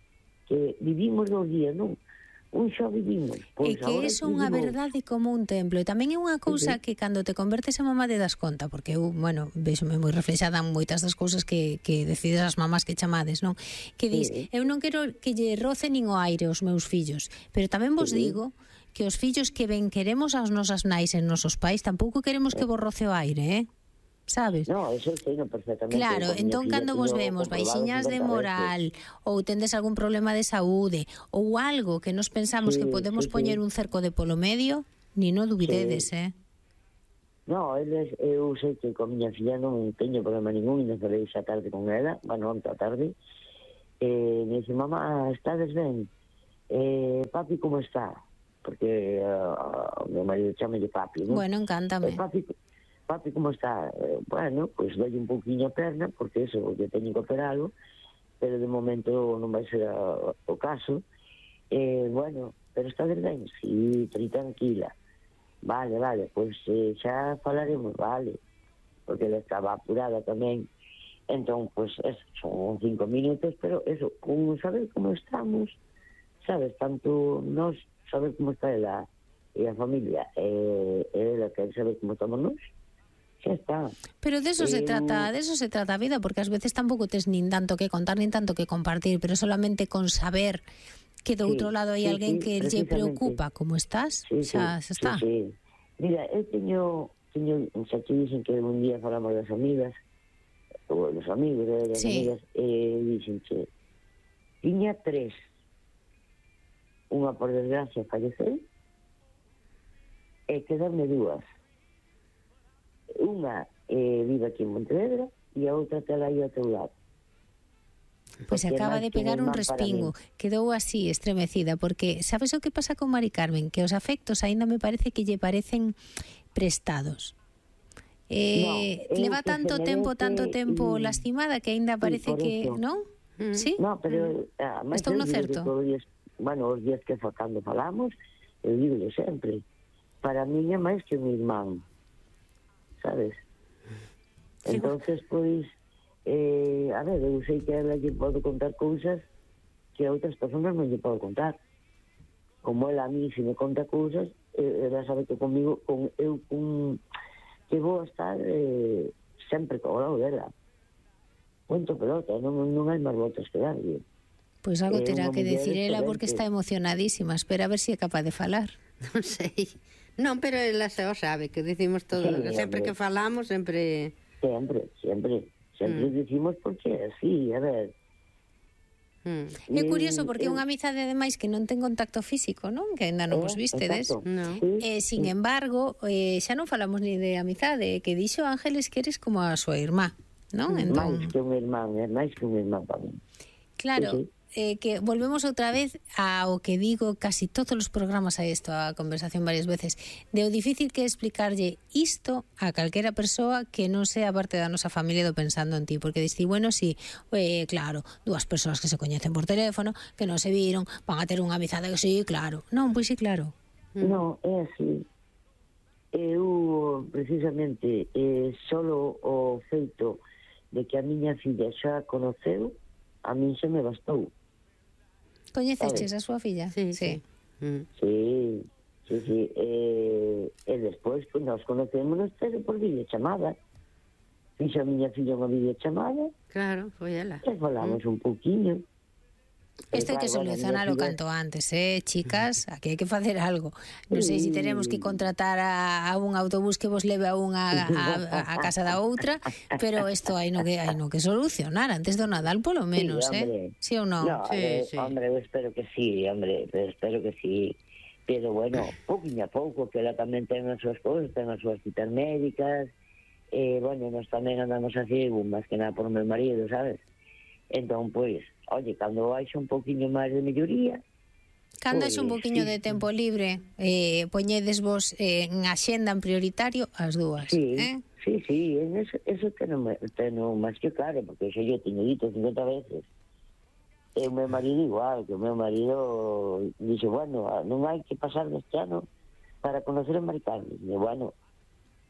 que vivimos dos días, non? Un xa vivimos. E que é unha verdade como un templo. E tamén é unha cousa que cando te convertes en mamá te das conta, porque eu, bueno, vexome moi reflexada en moitas das cousas que decides as mamás que chamades, non? Que dis, eu non quero que lle roce nin o aire aos meus fillos, pero tamén vos digo que os fillos que ben queremos as nosas nais e nosos pais tampouco queremos que vos roce o aire, sabes? No, eso sei perfectamente. Claro, entón cando vos vemos baixiñas de moral ou tendes algún problema de saúde ou algo que nos pensamos que podemos poñer un cerco de polo medio, ni non dubidedes, No, eu sei que con miña filla non teño problema ningún, e non falei xa tarde con ela, bueno, onta tarde, me dice, mamá, estades ben? Papi, como está? Porque o meu marido chamalle papi, non? Bueno, encántame. Papi, como está? Bueno, pues doy un pouquinho a perna, porque eso, yo teño que operalo, pero de momento non vai ser o caso. Bueno, pero está ben? Sí, estoy tranquila. Vale, pues xa falaremos, vale. Porque ela estaba apurada tamén. Entón, pues son 5 minutos, pero eso, con saber como estamos, sabes, tanto nós, saber como está ela e a familia, ela quer saber como estamos nós, xa está. Pero de eso se trata a vida, porque ás veces tampouco tes nin tanto que contar, nin tanto que compartir, pero solamente con saber que do outro lado hai alguén que lle preocupa como estás, xa está. Sí. Mira, eu teño, xa te dicen que un día falamos das amigas, ou dos amigos, das amigas, e dicen que tiña 3. Unha, por desgracia, falleceu, e quedarme 2. Unha vive aquí en Montevedra e a outra tela aí ao teu lado. Pois acaba de pegar un respingo, quedou así estremecida, porque sabes o que pasa con Mari Carmen? Que os afectos aínda me parece que lle parecen prestados. Leva tanto tempo lastimada que aínda parece que, non? Sí? No, pero estou no certo. Bueno, os días que cando falamos, eu digo sempre, para mí é máis que un irmán, sabes? Entonces, pois, a ver, eu sei que a ela lle podo contar cousas que a outras personas non lle podo contar. Como ela a mí, se me conta cousas, ela sabe que comigo, que vou estar sempre ao lado dela. Punto pelota, non hai máis voltas que darlle. Pois algo terá que decir ela porque está emocionadísima. Espera a ver se é capaz de falar. Non sei. Non, pero ela xa o sabe, que decimos todo. Sempre que falamos, sempre... Sempre dicimos porque así, a ver. É curioso porque é unha amizade ademais que non ten contacto físico, non? Que ainda non vos vistedes. Sin embargo, xa non falamos ni de amizade, que dixo Ángeles que eres como a súa irmá, non? Máis que un irmán, é máis que un irmán para mí. Claro. Que volvemos outra vez ao que digo casi todos os programas a isto, a conversación varias veces, de o difícil que é explicarlle isto a calquera persoa que non sea parte da nosa familia do pensando en ti, porque diste, bueno, sí, claro, 2 persoas que se coñecen por teléfono, que non se viron, van a ter unha amizade que sí, claro. Non, pois sí, claro. Non, é así. Eu, precisamente, solo o feito de que a miña filla xa a conoceu, a min xa me bastou. Coñeceches a súa filla? Sí. Sí. E despois, pues, nós conocémonos por videochamada. Fixo a miña filla unha videochamada. Claro, foi ela. E falamos un pouquiño. Isto hai que solucionalo canto antes, chicas, aquí hai que facer algo. Non sei se teremos que contratar a un autobús que vos leve a unha a casa da outra, pero isto hai no que solucionar antes do Nadal polo menos, sí ou non? No, hombre, eu espero que sí, pero bueno, pouquinho a pouco, que ela tamén ten as súas cousas, ten as súas citas médicas, bueno, nós tamén andamos así, máis que nada por o meu marido, sabes? Entón, pois, oye, cando haixa un poquinho máis de melloría... Cando haixa un poquinho de tempo libre, poñedes vos en axenda en prioritario as dúas, Sí, eso teno máis que claro, porque xa yo teño dito 50 veces. E o meu marido igual, que o meu marido dixe, bueno, non hai que pasar deste ano para conocer a Mari Carmen. E bueno,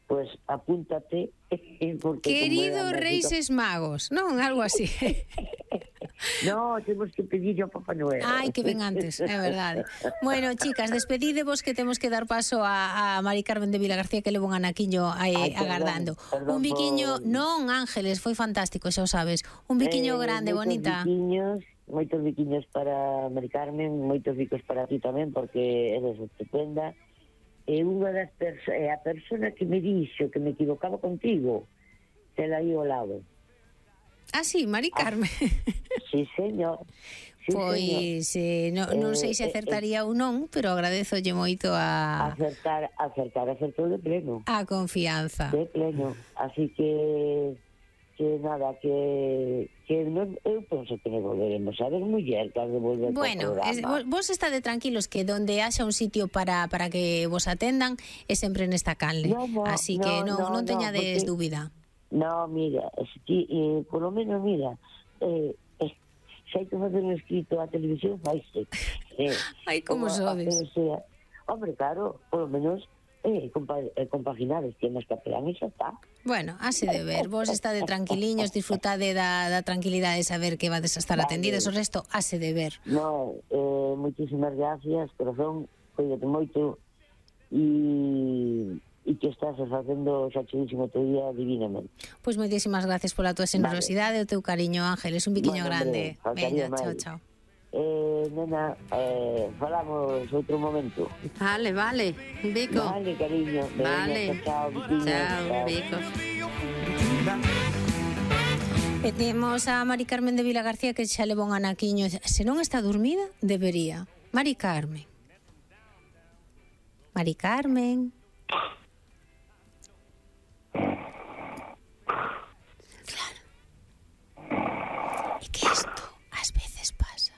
Pois apúntate. Queridos Reixes Magos, non? Algo así. No, temos que pedirle ao Papá Noel. Ai, que ven antes, é verdade. Bueno, chicas, despedidevos que temos que dar paso a Mari Carmen de Vilagarcía, que levo un anaquiño agardando. Un biquiño, non, Ángeles, foi fantástico, xa o sabes. Un biquiño grande, bonita. Moitos biquiños para Mari Carmen, moitos bicos para ti tamén, porque eres estupenda. E unha das a persona que me dixo que me equivocaba contigo, te la aí ao lado. Ah, sí, Mari Carmen. Sí, señor. Sí, pois non sei se acertaría ou non, pero agradezolle moito acertou de pleno. A confianza. De pleno. Así que nada, que non, eu penso que nos volveremos a ver, muller, que has de volver. Bueno, vos estade tranquilos que donde haxa un sitio para que vos atendan é sempre nesta canle, así que non teñades dúbida. No, mira, por lo menos, mira, se hai que facer un escrito a televisión, faise. Ai, como sodes. Hombre, claro, por lo menos compaginar os temas capelán e xa está. Bueno, hase de ver, vos estade tranquiliños, disfrutade da tranquilidade de saber que vades a estar atendidas, o resto hase de ver. No, moitísimas gracias, corazón, cuídate moito e que estás facendo xa chulísimo teu día divinamente. Pois moitísimas gracias pola tua generosidade e o teu cariño, Ángeles, un biquiño grande. Venga, chao, chao. Nena, falamos outro momento. Vale, un bico. Vale, cariño. Vale. Chao, bicos. E temos a Mari Carmen de Vilagarcía, que xa leva un anaquiño. Se non está dormida, debería. Mari Carmen. Mari Carmen. Claro. E que isto ás veces pasa.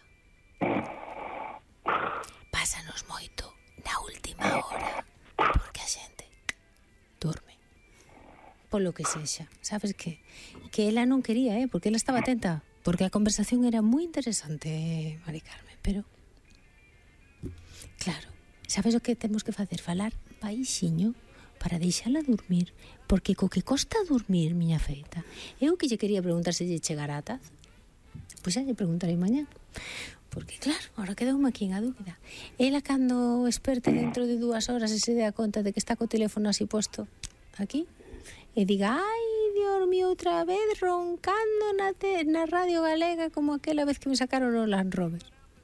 Pásanos moito na última hora, porque a xente dorme. Polo que sexa. Sabes que ela non quería, porque ela estaba atenta, porque a conversación era moi interesante, Mari Carmen, pero claro, sabes o que temos que facer? Falar baixiño para deixala dormir, porque co que costa dormir, miña feita. Eu que lle quería preguntar se lle chegará a taza. Pois xa lle preguntarei mañá. Porque, claro, ahora quedoume aquí a dúbida. Ela, cando esperte dentro de 2 horas e se dea conta de que está co teléfono así posto aquí, e diga, ai, Dios mío, outra vez roncando na radio galega como aquela vez que me sacaron os Land Rover.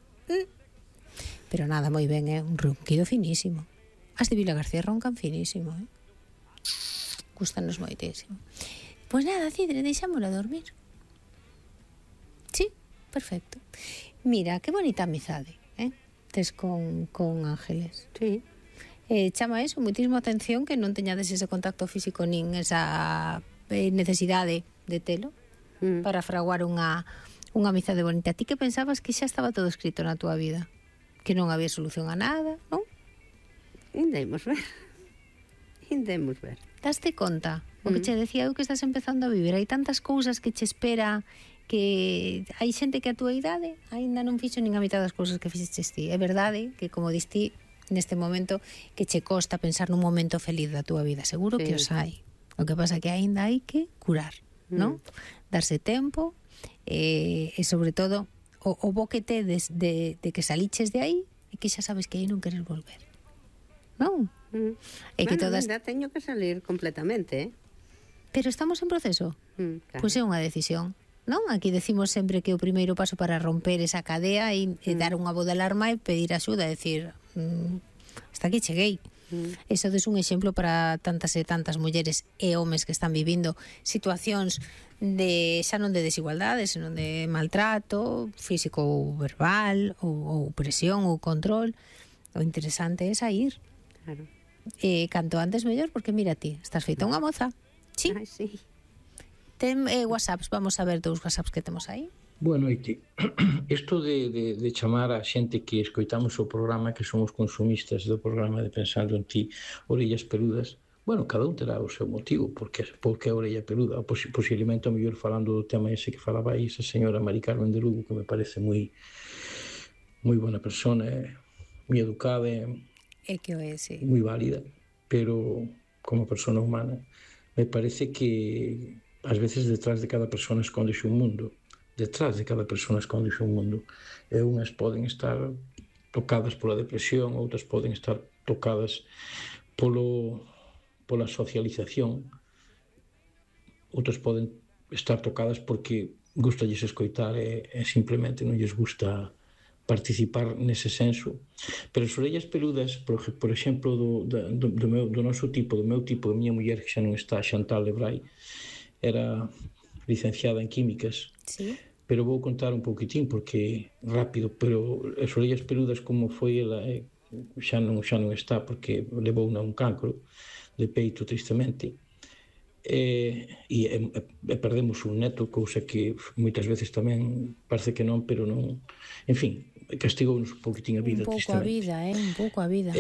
Pero nada, moi ben, un ronquido finísimo. As de Vilagarcía roncan finísimo, Gústanos moitísimo. Pois nada, Cidre, deixámola dormir. Sí, perfecto. Mira, que bonita amizade, tes con Ángeles. Sí. Chama eso moitísimo atención que non teñades ese contacto físico nin esa necesidade de telo para fraguar unha amizade bonita. Ti que pensabas que xa estaba todo escrito na túa vida? Que non había solución a nada, non? Indemos ver. Daste conta? O que che decía eu que estás empezando a vivir. Hai tantas cousas que che espera, que hai xente que a túa idade aínda non fixo nin a mitad das cousas que fixeches ti. É verdade que, como diste neste momento, que che costa pensar nun momento feliz da túa vida. Seguro que os hai. O que pasa que aínda hai que curar, non? Darse tempo e sobre todo o bo que tedes de que saliches de aí e que xa sabes que aí non queres volver. Non? E que todas... Ainda teño que salir completamente, Pero estamos en proceso. Claro. Pois é unha decisión. Non? Aquí decimos sempre que o primeiro paso para romper esa cadea é dar unha voz de alarma e pedir axuda, decir, hasta aquí cheguei. Eso é un exemplo para tantas e tantas mulleres e homes que están vivindo situacións de xa non de desigualdade, senón de maltrato físico ou verbal ou presión ou control. O interesante é sair. Claro. Canto antes mellor, porque mira ti, estás feita unha moza. Sí. Ai, sí. Ten WhatsApps, vamos a ver 2 WhatsApps que temos aí. Bueno, isto de chamar a xente que escoitamos o programa, que somos consumistas do programa de Pensando en Ti, orellas peludas, bueno, cada un terá o seu motivo, porque a orella peluda, posiblemente o mellor falando do tema ese que falaba aí esa señora Mari Carmen de Lugo, que me parece moi buena persona, moi educada, que é, sí. moi válida, pero como persona humana, me parece que ás veces detrás de cada persona escóndese un mundo. Detrás de cada persona escóndese un mundo. E unhas poden estar tocadas pola depresión, outras poden estar tocadas pola socialización, outras poden estar tocadas porque gustalles escoitar e simplemente non lles gusta participar nese senso. Pero as orellas peludas, por exemplo, do noso tipo, do meu tipo, da miña muller, que xa non está, Chantal Lebray, era licenciada en químicas, sí. Pero vou contar un pouquitín, porque rápido, pero as orellas peludas, como foi ela, xa non está, porque levou a un cancro de peito, tristemente, e perdemos un neto, cousa que moitas veces tamén parece que non, pero non, en fin, castigounos un pouquitín a vida, tristemente. Un pouco a vida.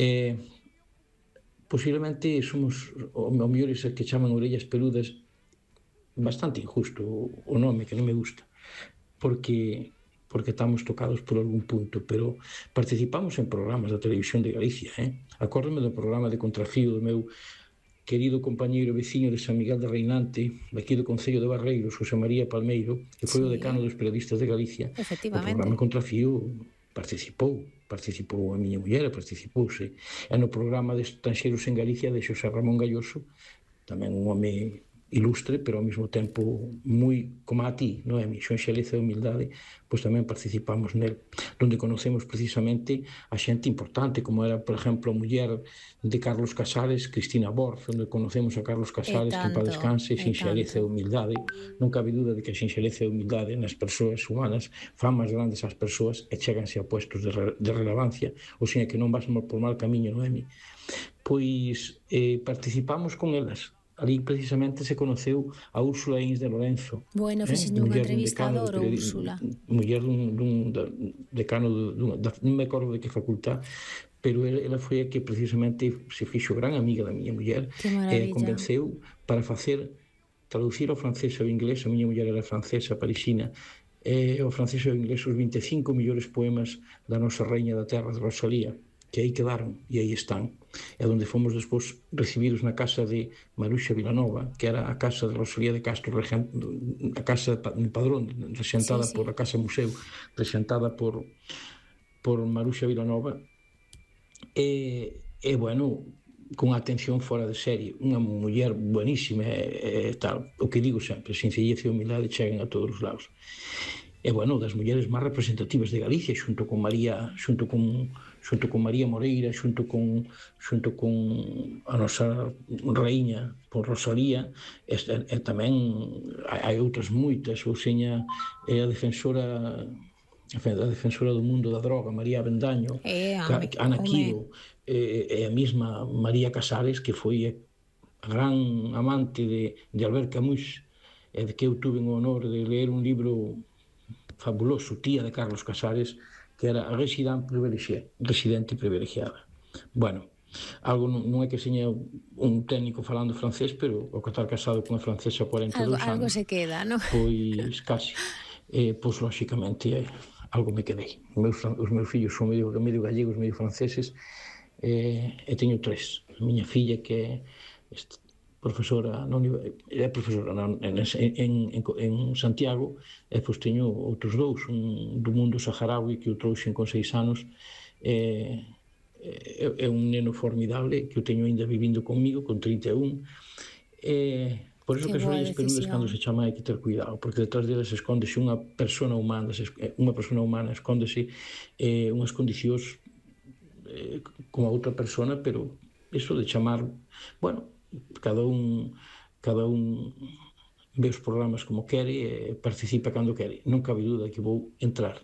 Posiblemente somos, o mellor esa que chaman orellas peludas, bastante injusto o nome, que non me gusta, porque estamos tocados por algún punto, pero participamos en programas da Televisión de Galicia, Acórdome do programa de Contrafío do meu querido compañeiro veciño de San Miguel de Reinante, daqui do Concello de Barreiros, José María Palmeiro, que foi o decano dos periodistas de Galicia. O programa Contrafío participou a miña muller, participouse. E no programa de Estranxeiros en Galicia de Xosé Ramón Galloso, tamén un home ilustre, pero ao mesmo tempo moi como a ti, Noemi, xonxeleza e humildade, pois tamén participamos nel, onde conocemos precisamente a xente importante, como era, por exemplo, a muller de Carlos Casares, Cristina Borz, onde conocemos a Carlos Casares, que en paz descanse, xenxeleza e humildade. Non cabe dúda de que a xenxeleza e humildade nas persoas humanas fan máis grandes as persoas e cheganse a puestos de relevancia, ou seja, que non vas por mal camiño, Noemi. Pois participamos con elas. Ali precisamente se conoceu a Úrsula Ins de Lorenzo. Bueno, fixen unha entrevistadora, Úrsula. Muller dun decano, non me acordo de que facultad, pero ela foi a que precisamente se fixo gran amiga da miña muller e convenceu para traducir ao francés e ao inglés. A miña muller era francesa, parisina, e ao francés e ao inglés os 25 millores poemas da nosa Reina da Terra, de Rosalía, que aí quedaron e aí están. É onde fomos despois recibidos na casa de Maruxa Vilanova, que era a casa de Rosalía de Castro, a casa de Padrón, resentada por a Casa Museo, resentada por Maruxa Vilanova, e bueno, con atención fora de serie, unha muller buenísima e tal. O que digo sempre, sencillez e humildade chegan a todos os lados. E bueno, das mulleres máis representativas de Galicia, xunto con María Moreira, xunto con a nosa raíña, por Rosalía, e tamén hai outras moitas, ou seña a defensora do mundo da droga, María Avendaño, Ana Quiro, e a mesma María Casares, que foi a gran amante de Albert Camus, e de que eu tuve o honor de ler un libro fabuloso, tía de Carlos Casares, que era residente privilegiada. Bueno, algo non é que seña un técnico falando francés, pero o que estar casado con unha francesa 42 anos... Algo se queda, non? Pois, casi. Pois, lóxicamente, algo me quedei. Os meus fillos son medio gallegos, medio franceses, e teño 3. A miña filla, que é profesora en Santiago, e pois teño outros 2, un do mundo saharaui que o trouxen con 6 anos, é un neno formidable que o teño ainda vivindo comigo con 31, por iso que as orellas peludas, cando se chama, hai que ter cuidado, porque detrás delas escóndese unha persona humana, escóndese unhas condicións como a outra persona, pero iso de chamar, bueno, cada un ve os programas como quere e participa cando quere. Non cabe dúda que vou entrar,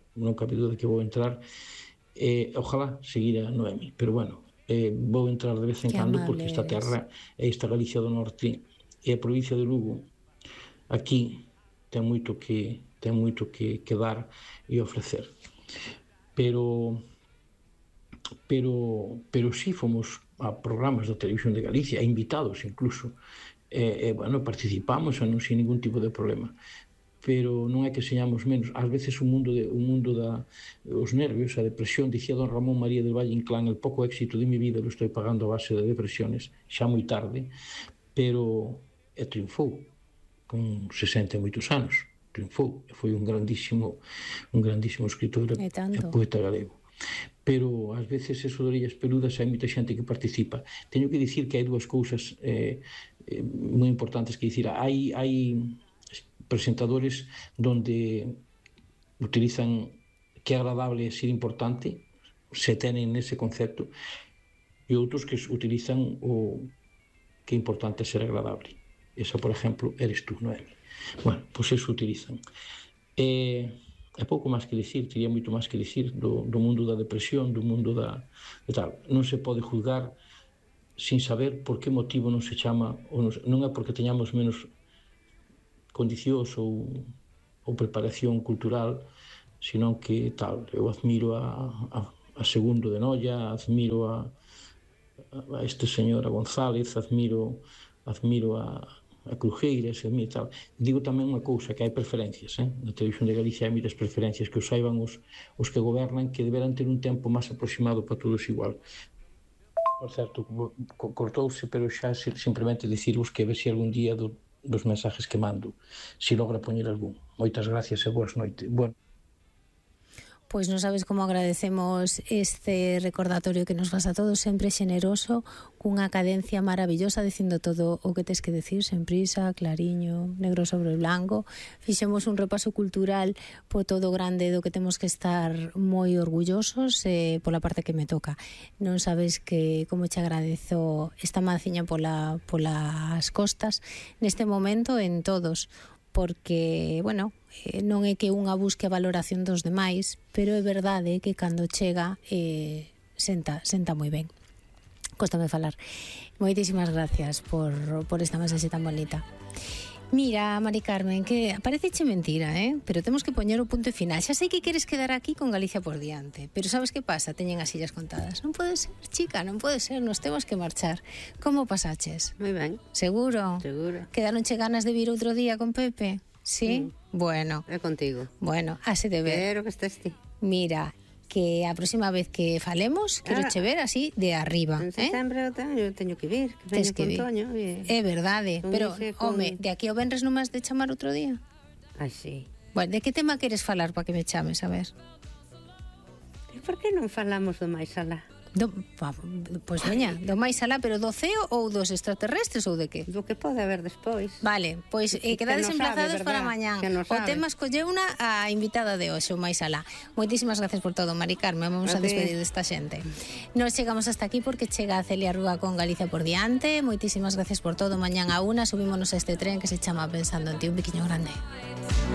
ojalá seguir a Noemi, pero bueno, vou entrar de vez en cando, porque esta terra e esta Galicia do Norte e a provincia de Lugo aquí ten moito que dar e ofrecer, pero si fomos a programas da Televisión de Galicia, a invitados incluso, bueno, participamos e non sin ningún tipo de problema. pero non é que señamos menos. Ás veces o mundo os nervios, a depresión, dicía don Ramón María del Valle Inclán, el pouco éxito de mi vida lo estoy pagando a base de depresiones, xa moi tarde, pero triunfou con 60 e moitos anos, triunfou, foi un grandísimo escritor e poeta galego. Pero ás veces eso de orellas peludas hai moita xente que participa. Teño que dicir que hai dúas cousas moi importantes que dicir. Hai presentadores donde utilizan que é agradable ser importante, se tenen ese concepto, e outros que utilizan o que é importante ser agradable. Esa, por exemplo, eres tú, Noemi. Bueno, pois eso utilizan. É pouco máis que dicir, teria moito máis que dicir do mundo da depresión, do mundo da tal. Non se pode juzgar sin saber por que motivo non se chama, non é porque teñamos menos condicións ou preparación cultural, sino que tal. Eu admiro a Segundo de Noia, admiro a este señor a González, admiro a Crujeiras, e tal. Digo tamén unha cousa, que hai preferencias, na Televisión de Galicia hai moitas preferencias, que o saiban os que gobernan, que deberán ter un tempo máis aproximado para todos igual. Por certo, cortouse, pero xa simplemente dicirvos que ver se algún día dos mensajes que mando, se logra poñer algún. Moitas gracias e boas noites. Pois non sabes como agradecemos este recordatorio que nos faz a todos, sempre xeneroso, cunha cadencia maravillosa, dicindo todo o que tes que decir, sen prisa, clariño, negro sobre blanco. Fixemos un repaso cultural po todo grande do que temos que estar moi orgullosos, pola parte que me toca. Non sabes que como te agradezo esta manciña polas costas neste momento en todos, porque, bueno, non é que unha busque a valoración dos demais, pero é verdade que cando chega senta moi ben. Cóstame falar. Moitísimas gracias por esta mensaxe tan bonita. Mira, Mari Carmen, que pareceche mentira, pero temos que poñer o punto final. Xa sei que queres quedar aquí con Galicia por diante, pero sabes que pasa? Teñen as sillas contadas. Non pode ser, chica, non pode ser, nos temos que marchar. Como pasaches? Moi ben. Seguro? Seguro. Quedaronche ganas de vir outro día con Pepe? Sí? Bueno. É contigo. Bueno, hase de ver. Pero que estés ti. Mira, que a próxima vez que falemos, quero che ver así de arriba. En setembro eu teño que vir, que veño con Toño. É verdade, pero, home, de aquí ao venres non me has de chamar outro día? Ai, sí. Bueno, de que tema queres falar para que me chames, a ver? E por que non falamos do máis alá? Pois veña, do máis alá, pero do ceo ou dos extraterrestres ou de que? Do que pode haber despois. Vale, pois quedades emplazados para mañán. O tema escolleuna a invitada de hoxe, o máis alá. Moitísimas gracias por todo, Mari Carmen. Vamos a despedir desta xente. Nos chegamos hasta aquí porque chega a Celia Rúa con Galicia por diante. Moitísimas gracias por todo. Mañán a 1 subímonos a este tren que se chama Pensando en ti. Un biquiño grande.